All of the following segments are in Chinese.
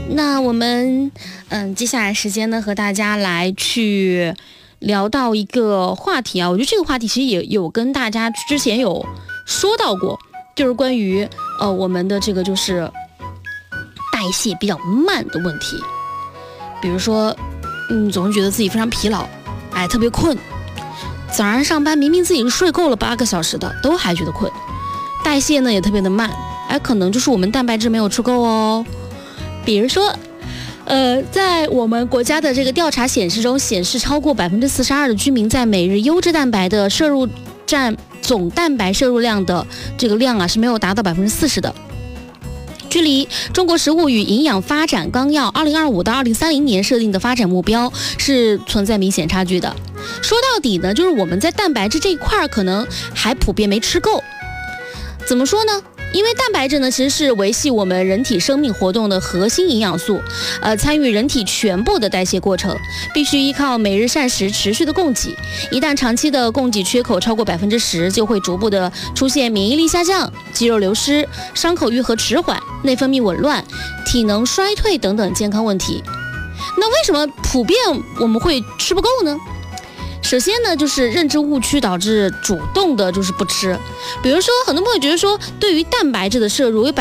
那我们接下来时间呢，和大家来去聊到一个话题啊，我觉得这个话题其实也有跟大家之前有说到过，就是关于我们的这个就是代谢比较慢的问题。比如说总是觉得自己非常疲劳，特别困，早上上班明明自己是睡够了8个小时的，都还觉得困，代谢呢也特别的慢，可能就是我们蛋白质没有吃够哦。比如说在我们国家的这个调查显示中，显示超过42%的居民在每日优质蛋白的摄入占总蛋白摄入量的这个量是没有达到40%的。距离中国食物与营养发展纲要2025到2030年设定的发展目标是存在明显差距的。说到底呢，就是我们在蛋白质这一块可能还普遍没吃够。怎么说呢？因为蛋白质呢，其实是维系我们人体生命活动的核心营养素，参与人体全部的代谢过程，必须依靠每日膳食持续的供给。一旦长期的供给缺口超过10%，就会逐步的出现免疫力下降、肌肉流失、伤口愈合迟缓、内分泌紊乱、体能衰退等等健康问题。那为什么普遍我们会吃不够呢？首先呢，就是认知误区导致主动的就是不吃。比如说，很多朋友觉得说，对于蛋白质的摄入，有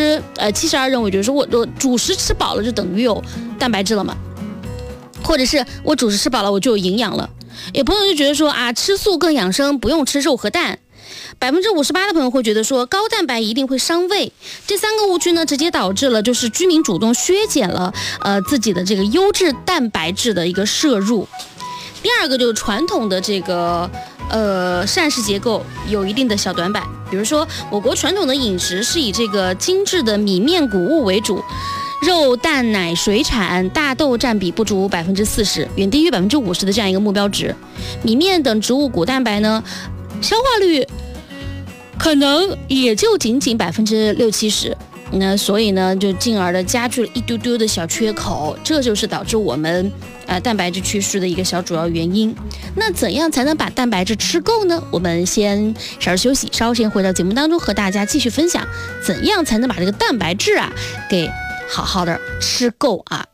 72%认为觉得说我主食吃饱了就等于有蛋白质了嘛，或者是我主食吃饱了我就有营养了。有朋友就觉得说吃素更养生，不用吃肉和蛋。58%的朋友会觉得说高蛋白一定会伤胃。这3个误区呢，直接导致了就是居民主动削减了自己的这个优质蛋白质的一个摄入。第二个就是传统的这个膳食结构有一定的小短板。比如说我国传统的饮食是以这个精致的米面谷物为主，肉蛋奶水产大豆占比不足40%，远低于50%的这样一个目标值。米面等植物谷蛋白呢，消化率可能也就仅60-70%。那所以呢，就进而的加剧了一丢丢的小缺口，这就是导致我们蛋白质缺失的一个小主要原因。那怎样才能把蛋白质吃够呢？我们先稍事休息，稍后先回到节目当中，和大家继续分享怎样才能把这个蛋白质给好好的吃够啊。